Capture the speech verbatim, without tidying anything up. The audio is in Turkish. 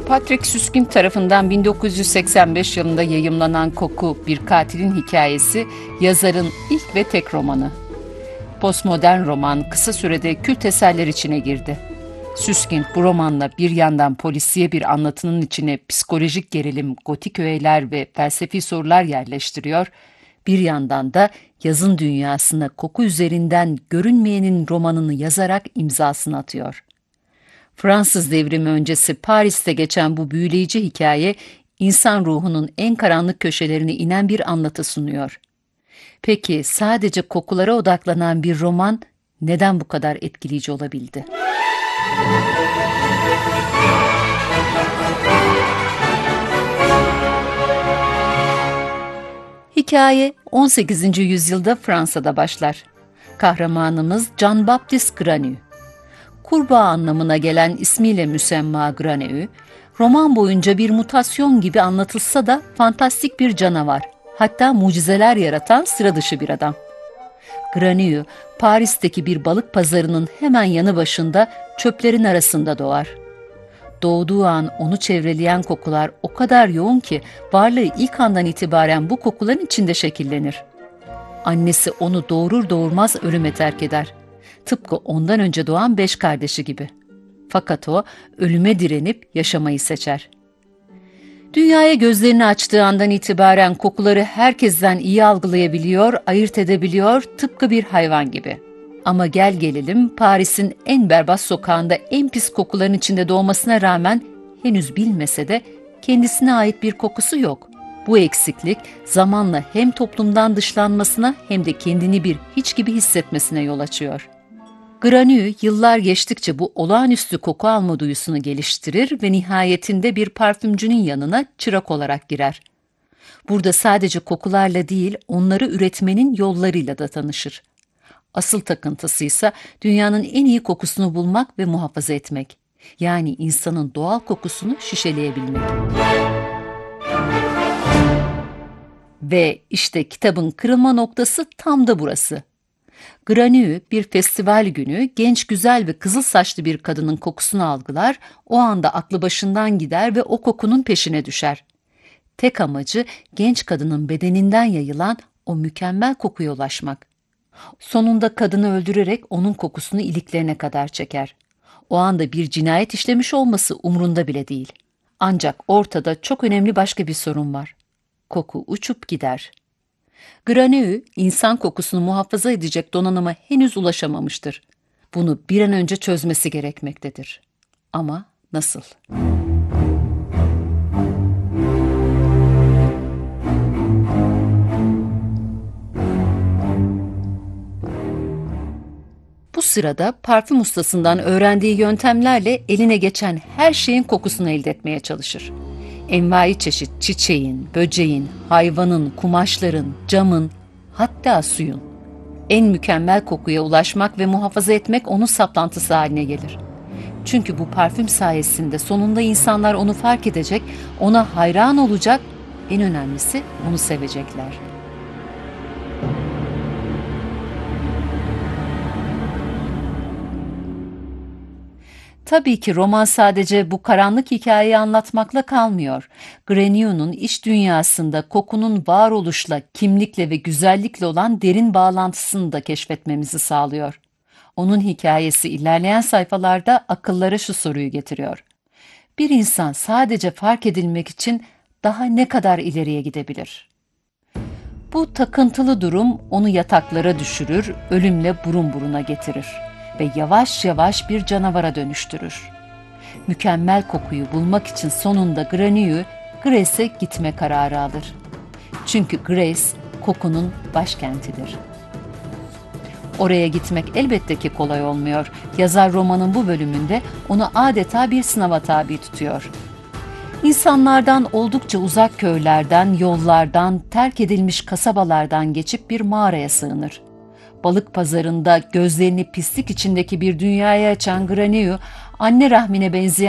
Patrick Süskind tarafından bin dokuz yüz seksen beş yılında yayımlanan Koku, Bir Katilin Hikayesi, yazarın ilk ve tek romanı. Postmodern roman kısa sürede kült eserler içine girdi. Süskind bu romanla bir yandan polisiye bir anlatının içine psikolojik gerilim, gotik öğeler ve felsefi sorular yerleştiriyor, bir yandan da yazın dünyasına koku üzerinden görünmeyenin romanını yazarak imzasını atıyor. Fransız devrimi öncesi Paris'te geçen bu büyüleyici hikaye, insan ruhunun en karanlık köşelerine inen bir anlatı sunuyor. Peki sadece kokulara odaklanan bir roman neden bu kadar etkileyici olabildi? Hikaye on sekizinci yüzyılda Fransa'da başlar. Kahramanımız Jean-Baptiste Granue. Kurbağa anlamına gelen ismiyle müsemma Granue, roman boyunca bir mutasyon gibi anlatılsa da fantastik bir canavar, hatta mucizeler yaratan sıra dışı bir adam. Granue, Paris'teki bir balık pazarının hemen yanı başında çöplerin arasında doğar. Doğduğu an onu çevreleyen kokular o kadar yoğun ki varlığı ilk andan itibaren bu kokuların içinde şekillenir. Annesi onu doğurur doğurmaz ölüme terk eder. Tıpkı ondan önce doğan beş kardeşi gibi. Fakat o ölüme direnip yaşamayı seçer. Dünyaya gözlerini açtığı andan itibaren kokuları herkesten iyi algılayabiliyor, ayırt edebiliyor, tıpkı bir hayvan gibi. Ama gel gelelim Paris'in en berbat sokağında en pis kokuların içinde doğmasına rağmen henüz bilmese de kendisine ait bir kokusu yok. Bu eksiklik zamanla hem toplumdan dışlanmasına hem de kendini bir hiç gibi hissetmesine yol açıyor. Granue yıllar geçtikçe bu olağanüstü koku alma duyusunu geliştirir ve nihayetinde bir parfümcünün yanına çırak olarak girer. Burada sadece kokularla değil, onları üretmenin yollarıyla da tanışır. Asıl takıntısı ise dünyanın en iyi kokusunu bulmak ve muhafaza etmek. Yani insanın doğal kokusunu şişeleyebilmek. Ve işte kitabın kırılma noktası tam da burası. Granue bir festival günü genç, güzel ve kızıl saçlı bir kadının kokusunu algılar, o anda aklı başından gider ve o kokunun peşine düşer. Tek amacı genç kadının bedeninden yayılan o mükemmel kokuya ulaşmak. Sonunda kadını öldürerek onun kokusunu iliklerine kadar çeker. O anda bir cinayet işlemiş olması umrunda bile değil. Ancak ortada çok önemli başka bir sorun var. Koku uçup gider. Granue, insan kokusunu muhafaza edecek donanıma henüz ulaşamamıştır. Bunu bir an önce çözmesi gerekmektedir. Ama nasıl? Bu sırada parfüm ustasından öğrendiği yöntemlerle eline geçen her şeyin kokusunu elde etmeye çalışır. Envai çeşit çiçeğin, böceğin, hayvanın, kumaşların, camın, hatta suyun. En mükemmel kokuya ulaşmak ve muhafaza etmek onun saplantısı haline gelir. Çünkü bu parfüm sayesinde sonunda insanlar onu fark edecek, ona hayran olacak, en önemlisi onu sevecekler. Tabii ki roman sadece bu karanlık hikayeyi anlatmakla kalmıyor. Granue'nun iç dünyasında kokunun varoluşla, kimlikle ve güzellikle olan derin bağlantısını da keşfetmemizi sağlıyor. Onun hikayesi ilerleyen sayfalarda akıllara şu soruyu getiriyor. Bir insan sadece fark edilmek için daha ne kadar ileriye gidebilir? Bu takıntılı durum onu yataklara düşürür, ölümle burun buruna getirir ve yavaş yavaş bir canavara dönüştürür. Mükemmel kokuyu bulmak için sonunda Granue, Grace'e gitme kararı alır. Çünkü Grace, kokunun başkentidir. Oraya gitmek elbette ki kolay olmuyor. Yazar romanın bu bölümünde onu adeta bir sınava tabi tutuyor. İnsanlardan oldukça uzak köylerden, yollardan, terk edilmiş kasabalardan geçip bir mağaraya sığınır. Balık pazarında gözlerini pislik içindeki bir dünyaya açan Granue, anne rahmine benzeyen